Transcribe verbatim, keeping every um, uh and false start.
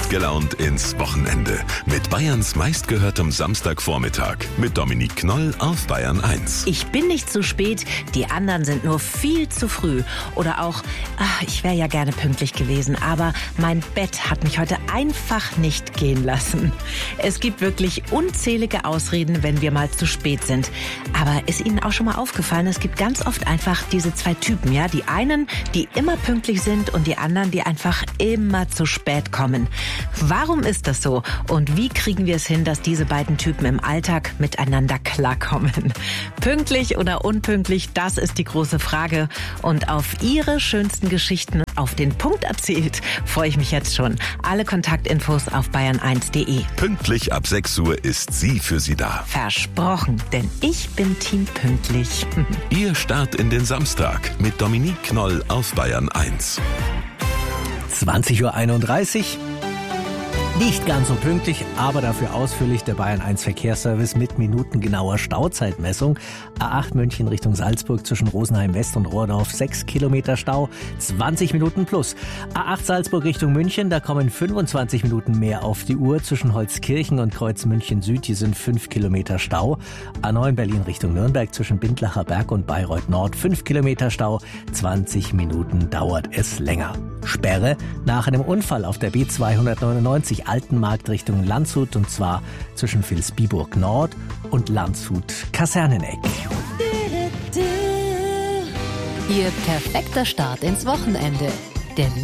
Gut gelaunt ins Wochenende mit Bayerns meistgehörtem Samstagvormittag mit Dominique Knoll auf Bayern eins. Ich bin nicht zu spät, die anderen sind nur viel zu früh. Oder auch, ach, ich wäre ja gerne pünktlich gewesen, aber mein Bett hat mich heute einfach nicht gehen lassen. Es gibt wirklich unzählige Ausreden, wenn wir mal zu spät sind. Aber ist Ihnen auch schon mal aufgefallen, es gibt ganz oft einfach diese zwei Typen, ja? Die einen, die immer pünktlich sind und die anderen, die einfach immer zu spät kommen. Warum ist das so? Und wie kriegen wir es hin, dass diese beiden Typen im Alltag miteinander klarkommen? Pünktlich oder unpünktlich, das ist die große Frage. Und auf Ihre schönsten Geschichten auf den Punkt erzählt, freue ich mich jetzt schon. Alle Kontaktinfos auf bayern eins punkt de. Pünktlich ab sechs Uhr ist sie für Sie da. Versprochen, denn ich bin Team pünktlich. Ihr Start in den Samstag mit Dominique Knoll auf Bayern eins. zwanzig Uhr einunddreißig. Nicht ganz so pünktlich, aber dafür ausführlich der Bayern eins Verkehrsservice mit minutengenauer Stauzeitmessung. A acht München Richtung Salzburg zwischen Rosenheim West und Rohrdorf, sechs Kilometer Stau, zwanzig Minuten plus. A acht Salzburg Richtung München, da kommen fünfundzwanzig Minuten mehr auf die Uhr. Zwischen Holzkirchen und Kreuz München Süd, hier sind fünf Kilometer Stau. A neun Berlin Richtung Nürnberg zwischen Bindlacher Berg und Bayreuth Nord, fünf Kilometer Stau, zwanzig Minuten dauert es länger. Sperre nach einem Unfall auf der B zweihundertneunundneunzig Altenmarkt Richtung Landshut, und zwar zwischen Vilsbiburg Nord und Landshut Kaserneneck. Ihr perfekter Start ins Wochenende. Der